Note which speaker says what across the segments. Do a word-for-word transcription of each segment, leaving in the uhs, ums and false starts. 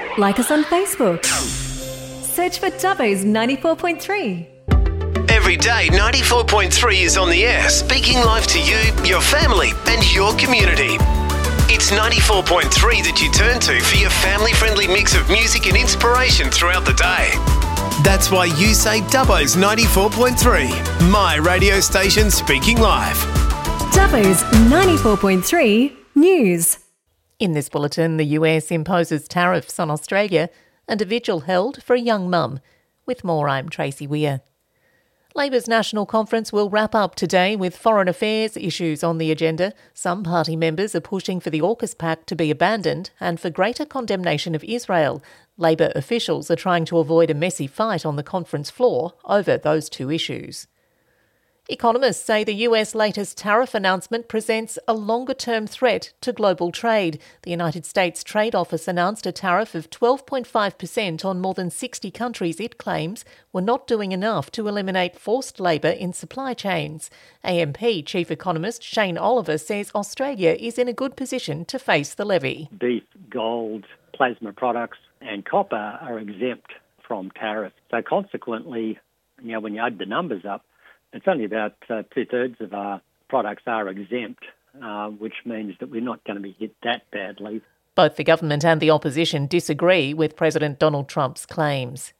Speaker 1: Like us on Facebook. Search for Dubbo's ninety-four point three.
Speaker 2: Every day, ninety-four point three is on the air, speaking life to you, your family and your community. It's ninety-four point three that you turn to for your family-friendly mix of music and inspiration throughout the day. That's why you say Dubbo's ninety-four point three, my radio station speaking live.
Speaker 1: Dubbo's ninety-four point three News.
Speaker 3: In this bulletin, the U S imposes tariffs on Australia and a vigil held for a young mum. With more, I'm Tracy Weir. Labor's National Conference will wrap up today with foreign affairs issues on the agenda. Some party members are pushing for the AUKUS Pact to be abandoned and for greater condemnation of Israel. Labor officials are trying to avoid a messy fight on the conference floor over those two issues. Economists say the U S latest tariff announcement presents a longer-term threat to global trade. The United States Trade Office announced a tariff of twelve point five percent on more than sixty countries it claims were not doing enough to eliminate forced labour in supply chains. A M P Chief Economist Shane Oliver says Australia is in a good position to face the levy.
Speaker 4: Beef, gold, plasma products and copper are exempt from tariffs. So consequently, you know, when you add the numbers up, it's only about uh, two-thirds of our products are exempt, uh, which means that we're not going to be hit that badly.
Speaker 3: Both the government and the opposition disagree with President Donald Trump's claims.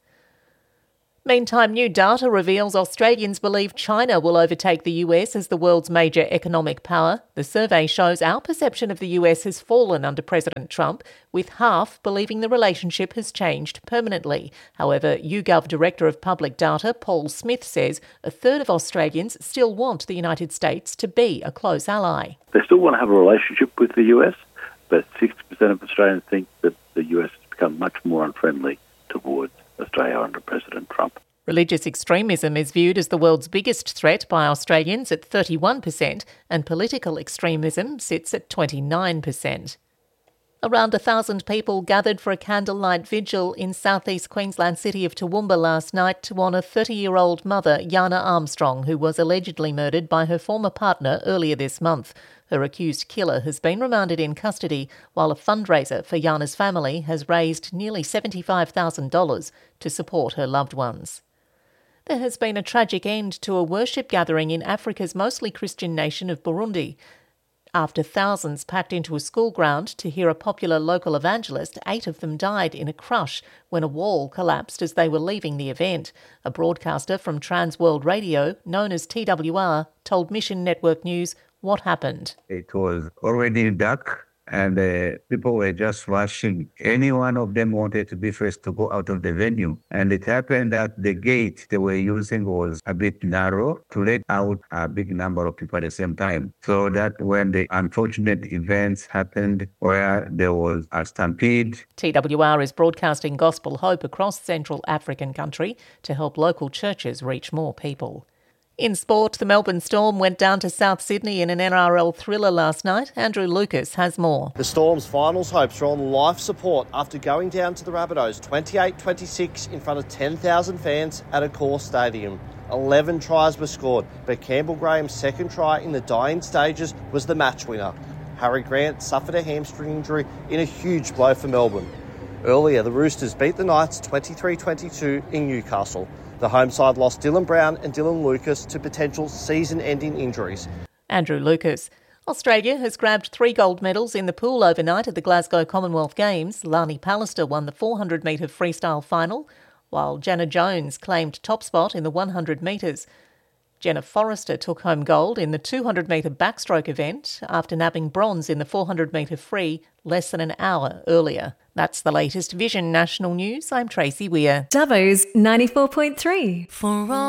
Speaker 3: Meantime, new data reveals Australians believe China will overtake the U S as the world's major economic power. The survey shows our perception of the U S has fallen under President Trump, with half believing the relationship has changed permanently. However, YouGov Director of Public Data Paul Smith says a third of Australians still want the United States to be a close ally.
Speaker 5: They still want to have a relationship with the U S, but sixty percent of Australians think that the U S has become much more unfriendly towards Australia under President Trump.
Speaker 3: Religious extremism is viewed as the world's biggest threat by Australians at thirty-one percent, and political extremism sits at twenty-nine percent. Around a thousand people gathered for a candlelight vigil in southeast Queensland city of Toowoomba last night to honour thirty-year-old mother Yana Armstrong, who was allegedly murdered by her former partner earlier this month. Her accused killer has been remanded in custody, while a fundraiser for Yana's family has raised nearly seventy-five thousand dollars to support her loved ones. There has been a tragic end to a worship gathering in Africa's mostly Christian nation of Burundi. After thousands packed into a school ground to hear a popular local evangelist, eight of them died in a crush when a wall collapsed as they were leaving the event. A broadcaster from Trans World Radio, known as T W R, told Mission Network News what happened.
Speaker 6: It was already dark and uh, people were just rushing. Any one of them wanted to be first to go out of the venue. And it happened that the gate they were using was a bit narrow to let out a big number of people at the same time. So that when the unfortunate events happened where there was a stampede.
Speaker 3: T W R is broadcasting gospel hope across Central African country to help local churches reach more people. In sport, the Melbourne Storm went down to South Sydney in an N R L thriller last night. Andrew Lucas has more.
Speaker 7: The Storm's finals hopes are on life support after going down to the Rabbitohs twenty-eight twenty-six in front of ten thousand fans at Accor Stadium. eleven tries were scored, but Campbell Graham's second try in the dying stages was the match winner. Harry Grant suffered a hamstring injury in a huge blow for Melbourne. Earlier, the Roosters beat the Knights twenty-three twenty-two in Newcastle. The home side lost Dylan Brown and Dylan Lucas to potential season-ending injuries.
Speaker 3: Andrew Lucas. Australia has grabbed three gold medals in the pool overnight at the Glasgow Commonwealth Games. Lani Pallister won the four hundred metre freestyle final, while Jenna Jones claimed top spot in the one hundred metres. Jenna Forrester took home gold in the two hundred metre backstroke event after nabbing bronze in the four hundred metre free less than an hour earlier. That's the latest Vision National News. I'm Tracy Weir.
Speaker 1: Dubbo's ninety-four point three.
Speaker 8: For all